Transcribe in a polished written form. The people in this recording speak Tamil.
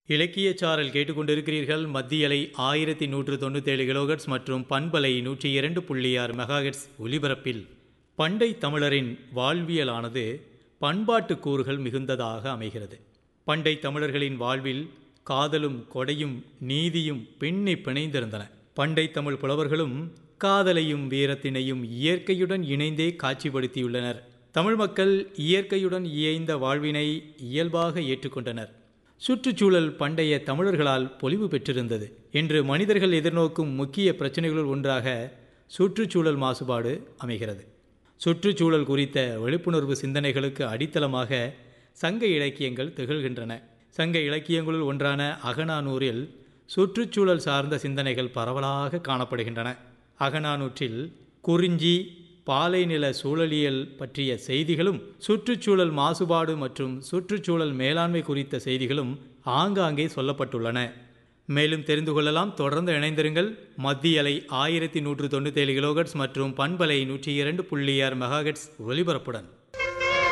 இலக்கியச் சாரல் கேட்டுக்கொண்டிருக்கிறீர்கள். மத்திய அலை 1197 கிலோஹெர்ட்ஸ் மற்றும் பண்பலை 102.6 மெகாஹெர்ட்ஸ் ஒலிபரப்பில். பண்டை தமிழரின் வாழ்வியலானது பண்பாட்டு கூறுகள் மிகுந்ததாக அமைகிறது. பண்டை தமிழர்களின் வாழ்வில் காதலும் கொடையும் நீதியும் பின்னி பிணைந்திருந்தன. பண்டை தமிழ் புலவர்களும் காதலையும் வீரத்தினையும் இயற்கையுடன் இணைந்தே காட்சிப்படுத்தியுள்ளனர். தமிழ் மக்கள் இயற்கையுடன் இயைந்த வாழ்வினை இயல்பாக ஏற்றுக்கொண்டனர். சுற்றுச்சூழல் பண்டைய தமிழர்களால் பொலிவு பெற்றிருந்தது. இன்று மனிதர்கள் எதிர்நோக்கும் முக்கிய பிரச்சனைகளுள் ஒன்றாக சுற்றுச்சூழல் மாசுபாடு அமைகிறது. சுற்றுச்சூழல் குறித்த விழிப்புணர்வு சிந்தனைகளுக்கு அடித்தளமாக சங்க இலக்கியங்கள் திகழ்கின்றன. சங்க இலக்கியங்களுள் ஒன்றான அகநானூறில் சுற்றுச்சூழல் சார்ந்த சிந்தனைகள் பரவலாக காணப்படுகின்றன. அகநானூற்றில் குறிஞ்சி பாலைநில சூழலியல் பற்றிய செய்திகளும் சுற்றுச்சூழல் மாசுபாடு மற்றும் சுற்றுச்சூழல் மேலாண்மை குறித்த செய்திகளும் ஆங்காங்கே சொல்லப்பட்டுள்ளன. மேலும் தெரிந்து கொள்ளலாம். தொடர்ந்து இணைந்திருங்கள். மத்திய அலை 1197 கிலோஹெர்ட்ஸ் மற்றும் பண்பலை 102.6 மெகாஹெர்ட்ஸ் ஒலிபரப்புடன்.